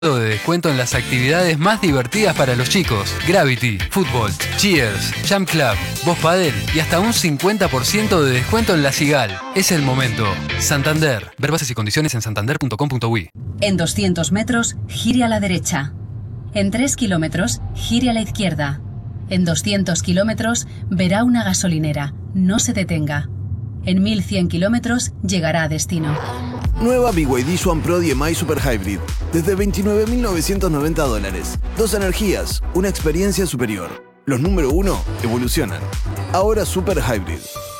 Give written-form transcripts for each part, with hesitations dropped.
de descuento en las actividades más divertidas para los chicos. Gravity, fútbol, cheers, jump club, voz padel y hasta un 50% de descuento en la Sigal. Es el momento. Santander. Ver bases y condiciones en santander.com.uy. En 200 metros, gire a la derecha. En 3 kilómetros, gire a la izquierda. En 200 kilómetros, verá una gasolinera. No se detenga. En 1100 kilómetros, llegará a destino. Nueva BYD Swan Pro DMI Super Hybrid. Desde $29.990. Dos energías, una experiencia superior. Los número 1 evolucionan. Ahora Super Hybrid.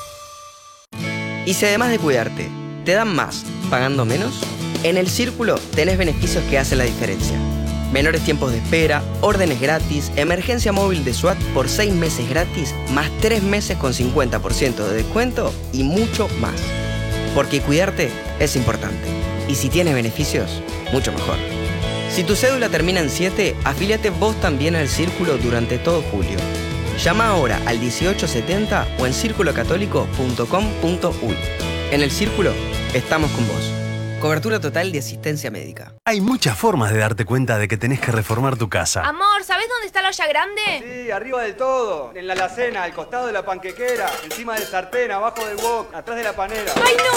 Y si además de cuidarte, te dan más, pagando menos, en El Círculo tenés beneficios que hacen la diferencia. Menores tiempos de espera, órdenes gratis, emergencia móvil de SWAT por 6 meses gratis, más 3 meses con 50% de descuento y mucho más. Porque cuidarte es importante. Y si tiene beneficios, mucho mejor. Si tu cédula termina en 7, afíliate vos también al Círculo durante todo julio. Llama ahora al 1870 o en circulocatólico.com.uy. En El Círculo, estamos con vos. Cobertura total de asistencia médica. Hay muchas formas de darte cuenta de que tenés que reformar tu casa. Amor, ¿sabés dónde está la olla grande? Sí, arriba del todo. En la alacena, al costado de la panquequera, encima del sartén, abajo del wok, atrás de la panera. ¡Ay, no!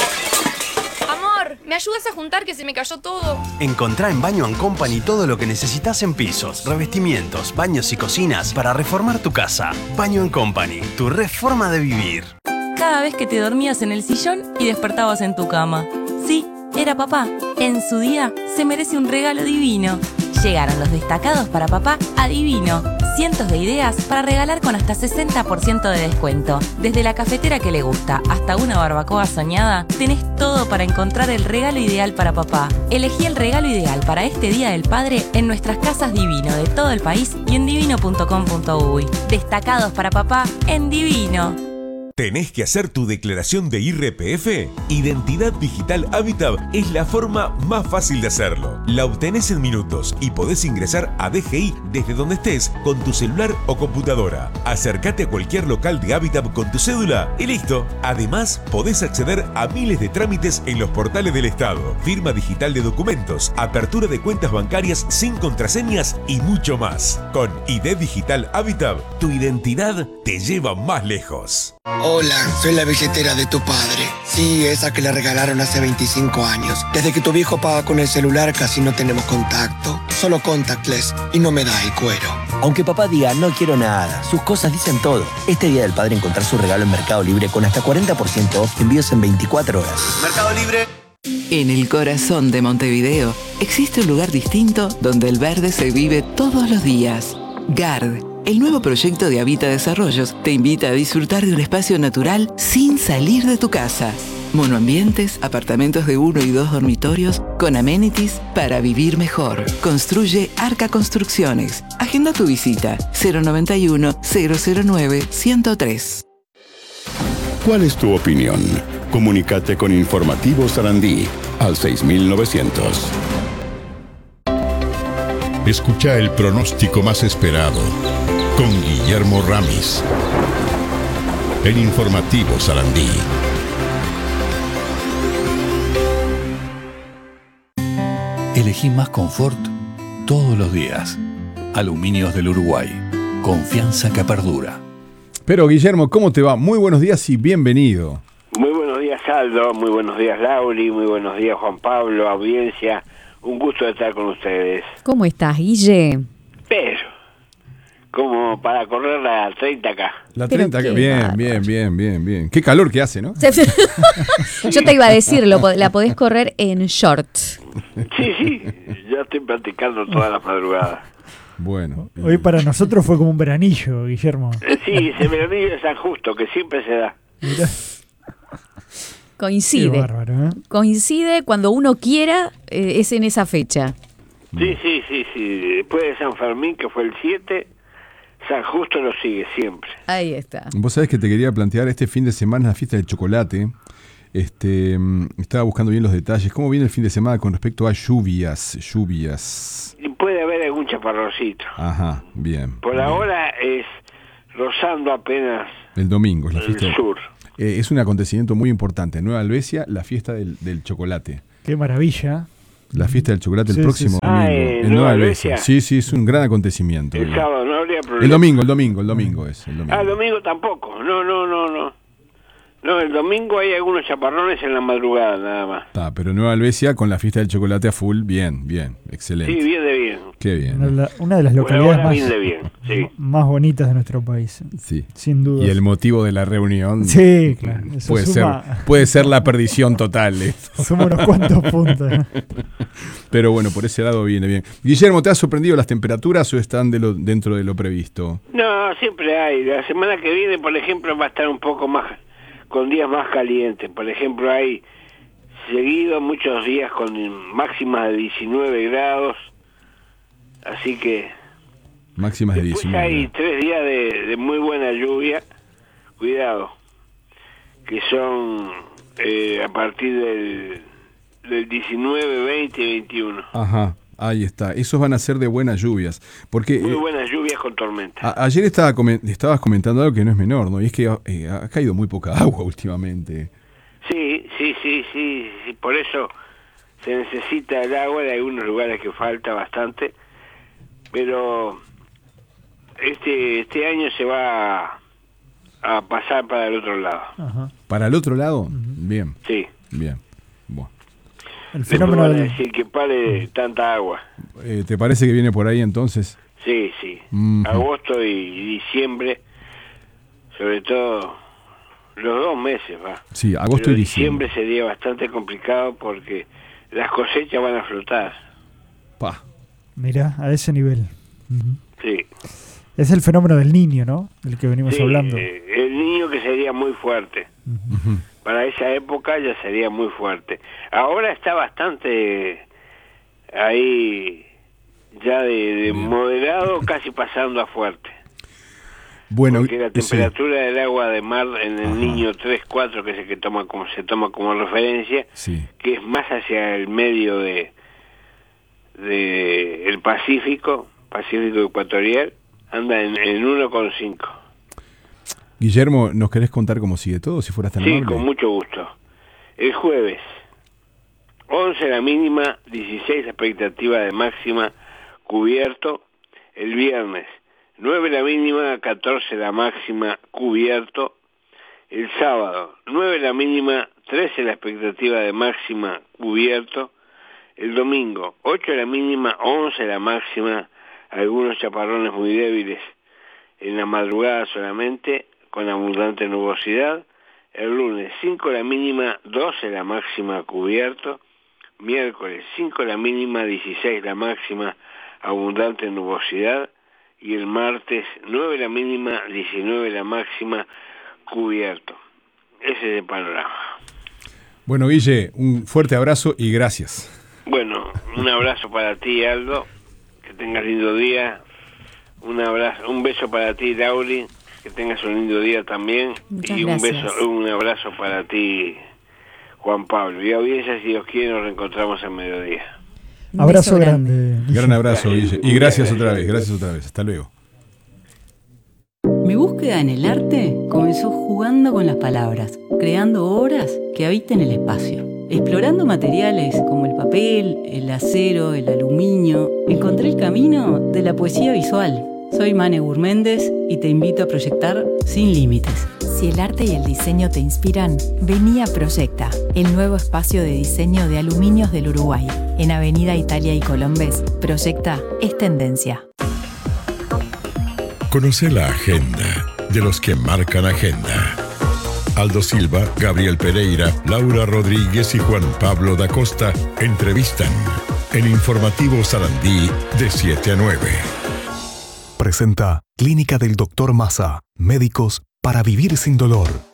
Amor, ¿me ayudas a juntar que se me cayó todo? Encontrá en Baño & Company todo lo que necesitas en pisos, revestimientos, baños y cocinas para reformar tu casa. Baño & Company, tu reforma de vivir. Cada vez que te dormías en el sillón y despertabas en tu cama. Sí, era papá. En su día se merece un regalo divino. Llegaron los destacados para papá a Divino. Cientos de ideas para regalar con hasta 60% de descuento. Desde la cafetera que le gusta hasta una barbacoa soñada, tenés todo para encontrar el regalo ideal para papá. Elegí el regalo ideal para este Día del Padre en nuestras casas Divino de todo el país y en divino.com.uy. Destacados para papá en Divino. ¿Tenés que hacer tu declaración de IRPF? Identidad Digital Habitat es la forma más fácil de hacerlo. La obtenés en minutos y podés ingresar a DGI desde donde estés con tu celular o computadora. Acércate a cualquier local de Habitat con tu cédula y listo. Además, podés acceder a miles de trámites en los portales del Estado, firma digital de documentos, apertura de cuentas bancarias sin contraseñas y mucho más. Con ID Digital Habitat, tu identidad te lleva más lejos. Hola, soy la billetera de tu padre. Sí, esa que le regalaron hace 25 años. Desde que tu viejo paga con el celular casi no tenemos contacto. Solo contactless y no me da el cuero. Aunque papá diga no quiero nada, sus cosas dicen todo. Este Día del Padre encontrar su regalo en Mercado Libre con hasta 40% off, envíos en 24 horas. Mercado Libre. En el corazón de Montevideo existe un lugar distinto donde el verde se vive todos los días. GARD. El nuevo proyecto de Habita Desarrollos te invita a disfrutar de un espacio natural sin salir de tu casa. Monoambientes, apartamentos de 1 y 2 dormitorios, con amenities para vivir mejor. Construye Arca Construcciones. Agenda tu visita 091-009-103. ¿Cuál es tu opinión? Comunícate con Informativo Sarandí al 6900. Escucha el pronóstico más esperado con Guillermo Ramis. El Informativo Sarandí. Elegí más confort todos los días. Aluminios del Uruguay. Confianza que perdura. Pero Guillermo, ¿cómo te va? Muy buenos días y bienvenido. Muy buenos días, Aldo. Muy buenos días, Lauri. Muy buenos días, Juan Pablo, audiencia. Un gusto de estar con ustedes. ¿Cómo estás, Guille? Pero, como para correr la 30K. La 30K, bien. Qué calor que hace, ¿no? Yo te iba a decir, la podés correr en short. Sí, ya estoy practicando todas las madrugadas. Bueno. Hoy para nosotros fue como un veranillo, Guillermo. Sí, ese veranillo de San Justo, que siempre se da. Mirá. Coincide. Qué bárbaro, ¿eh? Coincide cuando uno quiera, es en esa fecha. Sí. Después de San Fermín, que fue el 7, San Justo lo sigue siempre. Ahí está. Vos sabés que te quería plantear este fin de semana la fiesta del chocolate. Estaba buscando bien los detalles. ¿Cómo viene el fin de semana con respecto a lluvias? Y puede haber algún chaparrocito. Ajá, bien. Por ahora es rozando apenas el domingo, es la fiesta del sur. Es un acontecimiento muy importante. En Nueva Albesia, la fiesta del chocolate. Qué maravilla. La fiesta del chocolate el próximo sí. domingo. ¿En Nueva Nueva Helvecia. Helvecia? Sí, es un gran acontecimiento. El sábado no habría problema. El domingo es. El domingo. El domingo tampoco. No, el domingo hay algunos chaparrones en la madrugada nada más. Pero Nueva Helvecia con la fiesta del chocolate a full, bien, excelente. Sí, bien de bien. Qué bien. Una de las localidades más bonitas de nuestro país. Sí. Sin duda. Y el motivo de la reunión. Sí, claro. Puede ser la perdición total. Suma unos cuantos puntos. Pero bueno, por ese lado viene bien. Guillermo, ¿te ha sorprendido las temperaturas o están dentro de lo previsto? No, siempre hay. La semana que viene, por ejemplo, va a estar un poco más, con días más calientes. Por ejemplo, hay seguido muchos días con máximas de 19 grados. Así que máximas de 19. Hay 3 días de muy buena lluvia. Cuidado. Que son a partir del 19, 20 y 21. Ajá, ahí está. Esos van a ser de buenas lluvias. Porque, muy buenas lluvias con tormenta. Ayer estabas comentando algo que no es menor, ¿no? Y es que ha caído muy poca agua últimamente. Sí. Por eso se necesita el agua. En algunos lugares que falta bastante. Pero este año se va a pasar para el otro lado. Ajá. ¿Para el otro lado? Bien. Sí. Bien. Bueno. El fenómeno del... decir que pare tanta agua. ¿Te parece que viene por ahí entonces? Sí. Agosto y diciembre, sobre todo los 2 meses, va. Sí, agosto y diciembre. Sería bastante complicado porque las cosechas van a flotar. Mirá, a ese nivel. Sí. Es el fenómeno del Niño, ¿no? Del que venimos hablando. El Niño que sería muy fuerte. Para esa época ya sería muy fuerte. Ahora está bastante ahí ya de moderado, casi pasando a fuerte. Bueno, porque la temperatura del agua de mar en el Niño 3-4, que es el que se toma como referencia, que es más hacia el medio de el Pacífico ecuatorial, anda en 1,5. Guillermo, ¿nos querés contar cómo sigue todo, si fueras tan amable? Sí, con mucho gusto. El jueves, 11 la mínima, 16 la expectativa de máxima, cubierto. El viernes, 9 la mínima, 14 la máxima, cubierto. El sábado, 9 la mínima, 13 la expectativa de máxima, cubierto. El domingo, 8 la mínima, 11 la máxima, algunos chaparrones muy débiles en la madrugada solamente, con abundante nubosidad. El lunes, 5 la mínima, 12 la máxima, cubierto. Miércoles, 5 la mínima, 16 la máxima, abundante nubosidad. Y el martes, 9 la mínima, 19 la máxima, cubierto. Ese es el panorama. Bueno, Guille, un fuerte abrazo y gracias. Bueno, un abrazo para ti, Aldo, que tengas lindo día. Un beso para ti, Lauri, que tengas un lindo día también. Muchas y gracias. Un abrazo para ti, Juan Pablo. Y audiencia, si Dios quiere, nos reencontramos a mediodía. Abrazo grande. Gran abrazo, Guille. Y gracias otra vez. Hasta luego. Mi búsqueda en el arte comenzó jugando con las palabras, creando obras que habiten el espacio. Explorando materiales como el papel, el acero, el aluminio, encontré el camino de la poesía visual. Soy Mane Gurméndez y te invito a proyectar sin límites. Si el arte y el diseño te inspiran, vení a Proyecta, el nuevo espacio de diseño de aluminios del Uruguay. En Avenida Italia y Colombes, Proyecta es tendencia. Conoce la agenda de los que marcan agenda. Aldo Silva, Gabriel Pereira, Laura Rodríguez y Juan Pablo da Costa entrevistan en Informativo Sarandí de 7 a 9. Presenta Clínica del Dr. Massa. Médicos para vivir sin dolor.